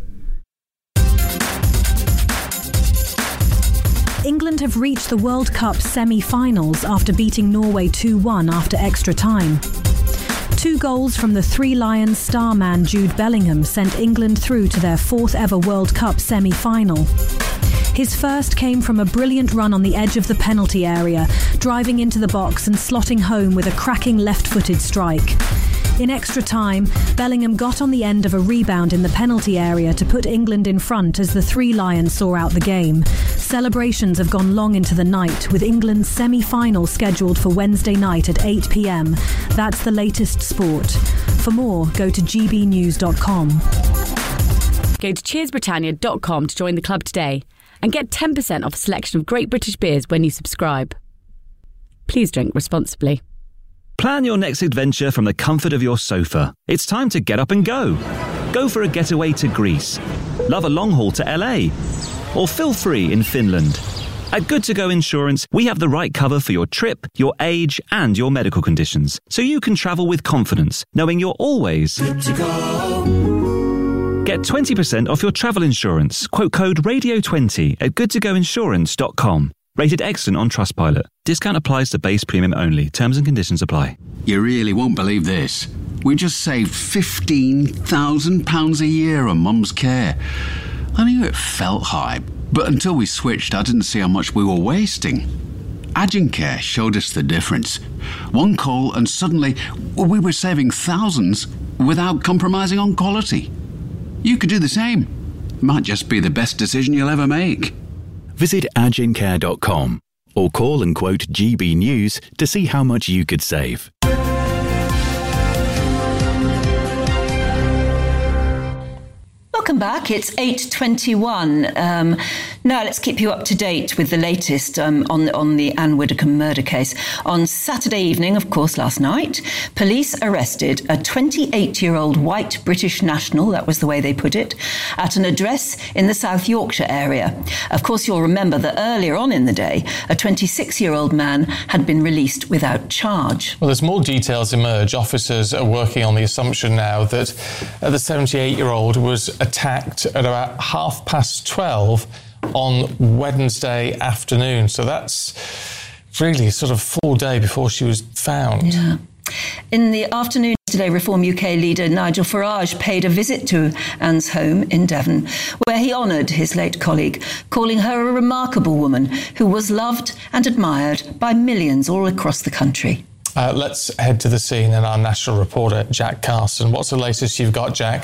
England have reached the World Cup semi-finals after beating Norway two one after extra time. Two goals from the Three Lions star man Jude Bellingham sent England through to their fourth ever World Cup semi-final. His first came from a brilliant run on the edge of the penalty area, driving into the box and slotting home with a cracking left-footed strike. In extra time, Bellingham got on the end of a rebound in the penalty area to put England in front as the Three Lions saw out the game. Celebrations have gone long into the night, with England's semi-final scheduled for Wednesday night at eight p m. That's the latest sport. For more, go to g b news dot com. Go to cheers britannia dot com to join the club today and get ten percent off a selection of great British beers when you subscribe. Please drink responsibly. Plan your next adventure from the comfort of your sofa. It's time to get up and go. Go for a getaway to Greece. Love a long haul to L A. Or feel free in Finland. At Good To Go Insurance, we have the right cover for your trip, your age, and your medical conditions, so you can travel with confidence, knowing you're always good to go. Get twenty percent off your travel insurance. Quote code radio twenty at good to go insurance dot com. Rated excellent on Trustpilot. Discount applies to base premium only. Terms and conditions apply. You really won't believe this. We just saved fifteen thousand pounds a year on Mum's care. I knew it felt high, but until we switched, I didn't see how much we were wasting. Agencare showed us the difference. One call and suddenly we were saving thousands without compromising on quality. You could do the same. Might just be the best decision you'll ever make. Visit agencare dot com or call and quote G B News to see how much you could save. Welcome back. It's eight twenty-one. Um, now let's keep you up to date with the latest um, on, on the Anne Widdecombe murder case. On Saturday evening, of course, last night, police arrested a twenty-eight-year-old white British national, that was the way they put it, at an address in the South Yorkshire area. Of course, you'll remember that earlier on in the day, a twenty-six-year-old man had been released without charge. Well, as more details emerge, officers are working on the assumption now that the seventy-eight-year-old was attacked at about half past twelve on Wednesday afternoon. So that's really sort of full day before she was found. Yeah. In the afternoon today, Reform U K leader Nigel Farage paid a visit to Anne's home in Devon, where he honoured his late colleague, calling her a remarkable woman who was loved and admired by millions all across the country. Uh, let's head to the scene and our national reporter, Jack Carson. What's the latest you've got, Jack?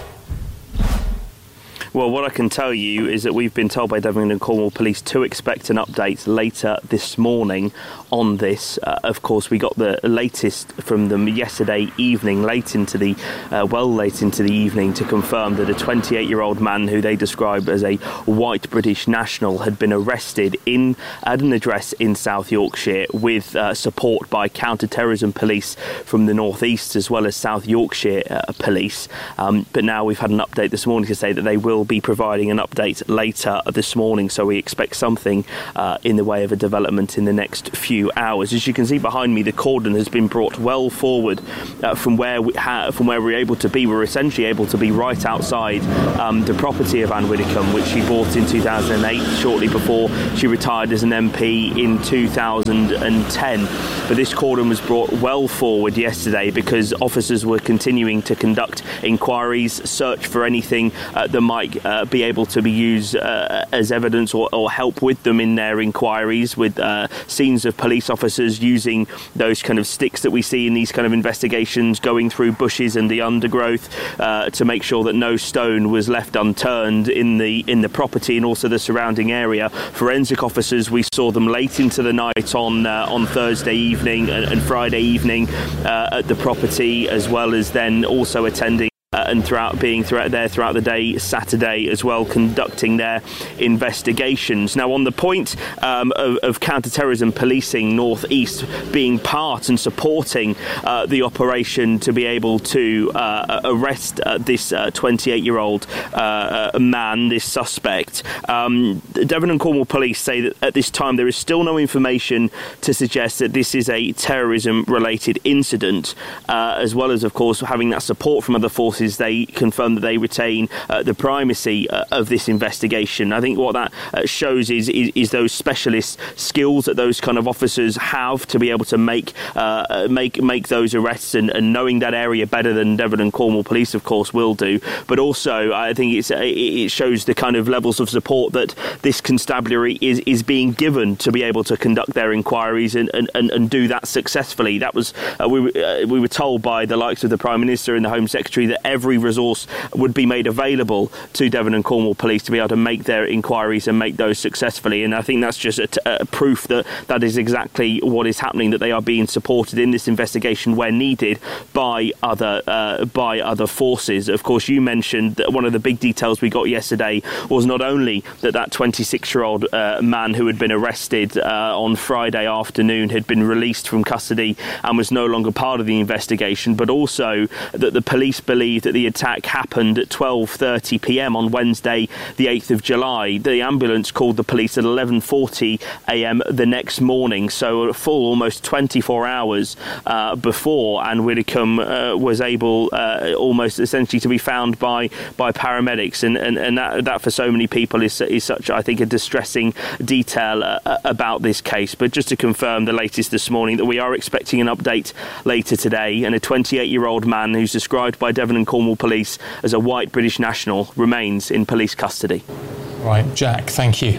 Well, what I can tell you is that we've been told by Devon and Cornwall Police to expect an update later this morning on this. Uh, of course, we got the latest from them yesterday evening, late into the, uh, well late into the evening, to confirm that a twenty-eight-year-old man who they described as a white British national had been arrested in at an address in South Yorkshire with uh, support by counter-terrorism police from the North East as well as South Yorkshire uh, police. Um, but now we've had an update this morning to say that they will be providing an update later this morning, so we expect something uh, in the way of a development in the next few hours. As you can see behind me, the cordon has been brought well forward uh, from where we ha- from where we're able to be. We're essentially able to be right outside um, the property of Anne Widdecombe, which she bought in two thousand eight, shortly before she retired as an M P in two thousand ten. But this cordon was brought well forward yesterday because officers were continuing to conduct inquiries, search for anything uh, that might uh, be able to be used uh, as evidence or, or help with them in their inquiries, with uh, scenes of police officers using those kind of sticks that we see in these kind of investigations, going through bushes and the undergrowth uh, to make sure that no stone was left unturned in the in the property and also the surrounding area. Forensic officers, we saw them late into the night on uh, on Thursday evening and, and Friday evening uh, at the property, as well as then also attending Uh, and throughout being throughout there throughout the day Saturday as well, conducting their investigations. Now, on the point um, of, of counter-terrorism policing North East being part and supporting uh, the operation to be able to uh, arrest uh, this uh, twenty-eight-year-old uh, man, this suspect, um, Devon and Cornwall Police say that at this time there is still no information to suggest that this is a terrorism-related incident, uh, as well as, of course, having that support from other forces. They confirm that they retain uh, the primacy uh, of this investigation. I think what that uh, shows is, is is those specialist skills that those kind of officers have to be able to make uh, make make those arrests, and, and knowing that area better than Devon and Cornwall Police, of course, will do. But also, I think it's it shows the kind of levels of support that this constabulary is is being given to be able to conduct their inquiries and and, and, and do that successfully. That was uh, we uh, we were told by the likes of the Prime Minister and the Home Secretary that every resource would be made available to Devon and Cornwall Police to be able to make their inquiries and make those successfully. And I think that's just a, t- a proof that that is exactly what is happening, that they are being supported in this investigation where needed by other uh, by other forces. Of course, you mentioned that one of the big details we got yesterday was not only that that twenty-six-year-old uh, man who had been arrested uh, on Friday afternoon had been released from custody and was no longer part of the investigation, but also that the police believe that the attack happened at twelve thirty p.m. on Wednesday, the eighth of July. The ambulance called the police at eleven forty a.m. the next morning, so a full almost twenty-four hours uh, before Anne Widdecombe uh, was able uh, almost essentially to be found by by paramedics, and and, and that, that for so many people is is such, I think, a distressing detail uh, about this case. But just to confirm the latest this morning, that we are expecting an update later today, and a twenty-eight-year-old man who's described by Devon and Cornwall Police as a white British national remains in police custody. Right, Jack, thank you.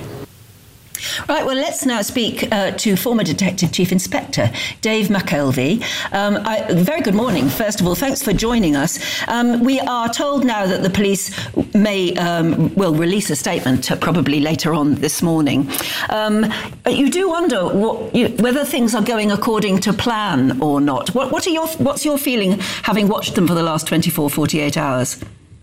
Right, well, let's now speak uh, to former Detective Chief Inspector Dave McKelvey. Um, I, very good morning. First of all, thanks for joining us. Um, we are told now that the police may um, will release a statement uh, probably later on this morning. Um, you do wonder what, you, whether things are going according to plan or not. What, what are your what's your feeling, having watched them for the last twenty-four, forty-eight hours?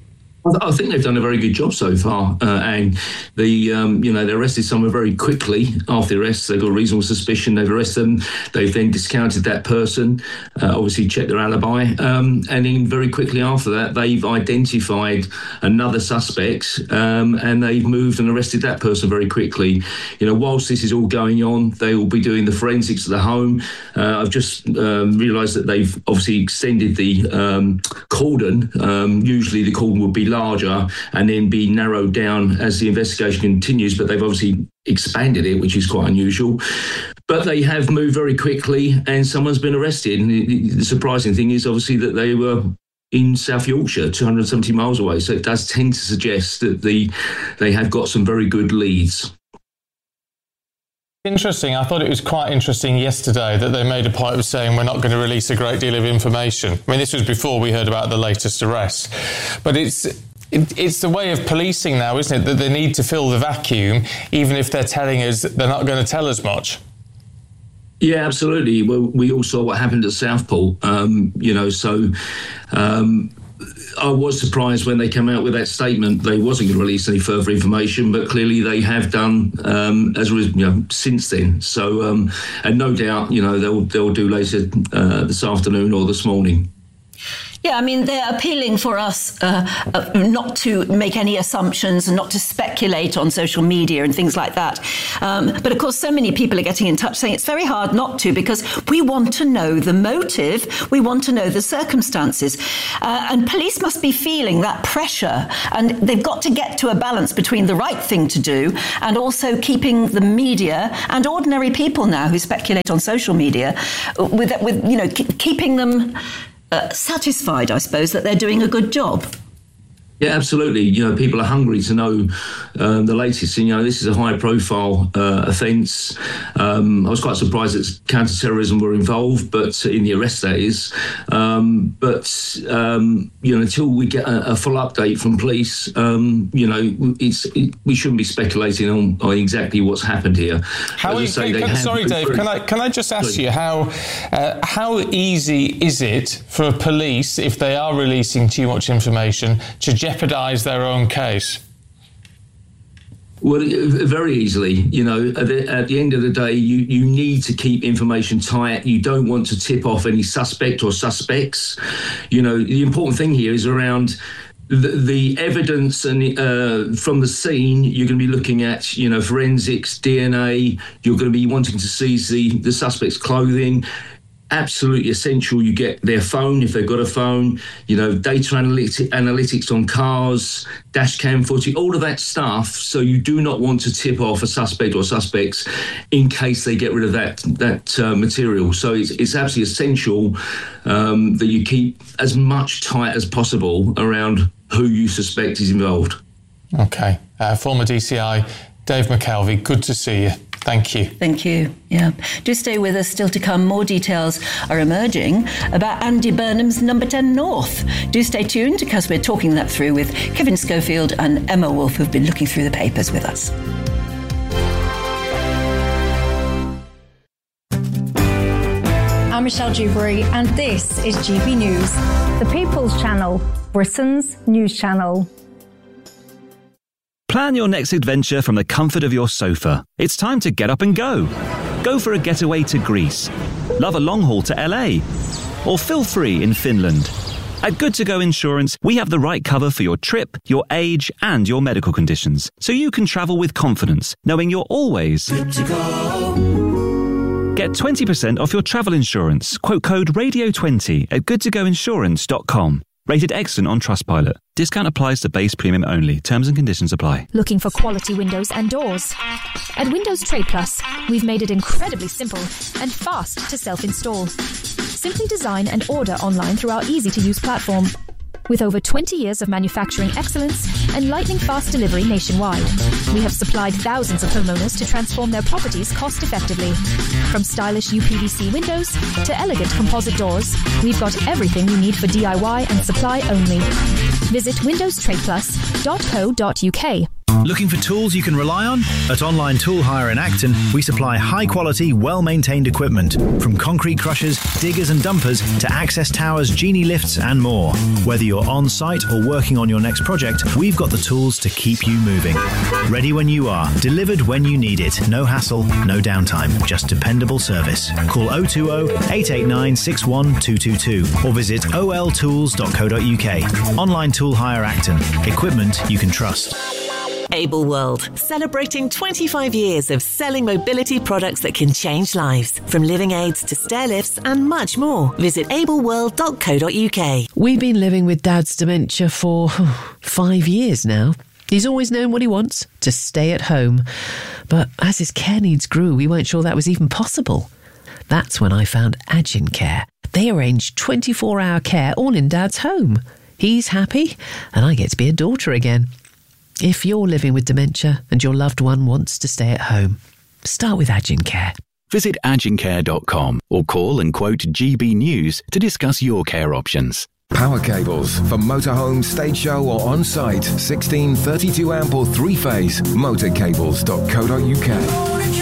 I think they've done a very good job so far, uh, and the um, you know they arrested someone very quickly after the arrest. They've got a reasonable suspicion. They've arrested them. They've then discounted that person, uh, obviously checked their alibi, um, and then very quickly after that they've identified another suspect, um, and they've moved and arrested that person very quickly. You know, whilst this is all going on, they will be doing the forensics at the home. Uh, I've just um, realised that they've obviously extended the um, cordon. Um, usually the cordon would be larger and then be narrowed down as the investigation continues, but they've obviously expanded it, which is quite unusual. but they have moved very quickly, and someone's been arrested. And the, the surprising thing is obviously that they were in South Yorkshire, two hundred seventy miles away. So it does tend to suggest that the they have got some very good leads. Interesting. I thought it was quite interesting yesterday that they made a point of saying we're not going to release a great deal of information. I mean, this was before we heard about the latest arrest. But it's it, it's the way of policing now, isn't it, that they need to fill the vacuum, even if they're telling us they're not going to tell us much. Yeah, absolutely. Well, we all saw what happened at Southport, um, you know, so... Um, I was surprised when they came out with that statement. They wasn't going to release any further information, but clearly they have done um, as you know since then. So, um, and no doubt, you know, they'll they'll do later uh, this afternoon or this morning. Yeah, I mean, they're appealing for us uh, uh, not to make any assumptions and not to speculate on social media and things like that. Um, but of course, so many people are getting in touch saying it's very hard not to, because we want to know the motive, we want to know the circumstances. Uh, and police must be feeling that pressure, and they've got to get to a balance between the right thing to do and also keeping the media and ordinary people now who speculate on social media with, with you know, keeping them Uh, satisfied, I suppose, that they're doing a good job. Yeah, absolutely. You know, people are hungry to know um, the latest. And, you know, this is a high-profile uh, offence. Um, I was quite surprised that counter-terrorism were involved, but in the arrest, that is. Um, but, um, you know, until we get a, a full update from police, um, you know, it's it, we shouldn't be speculating on, on exactly what's happened here. How you, say, can, can, sorry, Dave, can I, can I just ask sorry. you, how, uh, how easy is it for police, if they are releasing too much information, to jeopardise their own case? Well, very easily. You know, at the, at the end of the day, you, you need to keep information tight. You don't want to tip off any suspect or suspects. You know, the important thing here is around the, the evidence and uh, from the scene. You're going to be looking at, you know, forensics, D N A. You're going to be wanting to seize the, the suspect's clothing. Absolutely essential. You get their phone if they've got a phone, you know, data analytics, analytics on cars, dash cam footage, all of that stuff. So you do not want to tip off a suspect or suspects in case they get rid of that that uh, material. So it's, it's absolutely essential um, that you keep as much tight as possible around who you suspect is involved. OK. Uh, former D C I, Dave McKelvey, good to see you. Thank you. Thank you. Yeah. Do stay with us. Still to come, more details are emerging about Andy Burnham's Number ten North. Do stay tuned, because we're talking that through with Kevin Schofield and Emma Wolf, who've been looking through the papers with us. I'm Michelle Dewberry, and this is G B News. The People's Channel, Britain's news channel. Plan your next adventure from the comfort of your sofa. It's time to get up and go. Go for a getaway to Greece. Love a long haul to L A. Or feel free in Finland. At Good To Go Insurance, we have the right cover for your trip, your age, and your medical conditions, so you can travel with confidence, knowing you're always good to go. Get twenty percent off your travel insurance. Quote code radio twenty at good to go insurance dot com. Rated excellent on Trustpilot. Discount applies to base premium only. Terms and conditions apply. Looking for quality windows and doors? At Windows Trade Plus, we've made it incredibly simple and fast to self-install. Simply design and order online through our easy-to-use platform. With over twenty years of manufacturing excellence and lightning-fast delivery nationwide, we have supplied thousands of homeowners to transform their properties cost-effectively. From stylish U P V C windows to elegant composite doors, we've got everything you need for D I Y and supply only. Visit windows trade plus dot co dot U K. Looking for tools you can rely on? At Online Tool Hire in Acton, we supply high-quality, well-maintained equipment, from concrete crushers, diggers and dumpers to access towers, genie lifts and more. Whether you're on-site or working on your next project, we've got the tools to keep you moving. Ready when you are, delivered when you need it. No hassle, no downtime, just dependable service. Call oh two oh, eight eight nine, six one two two two or visit o l tools dot co dot U K. Online Tool Hire Acton. Equipment you can trust. Able World, celebrating twenty-five years of selling mobility products that can change lives. From living aids to stair lifts and much more. Visit able world dot co dot U K. We've been living with Dad's dementia for five years now. He's always known what he wants, to stay at home. But as his care needs grew, we weren't sure that was even possible. That's when I found Agincare. They arrange twenty-four hour care all in Dad's home. He's happy, and I get to be a daughter again. If you're living with dementia and your loved one wants to stay at home, start with Agincare. Visit agincare dot com or call and quote G B News to discuss your care options. Power cables for motorhome, stage show or on-site. sixteen, thirty-two amp or three-phase. motorcables dot co dot uk.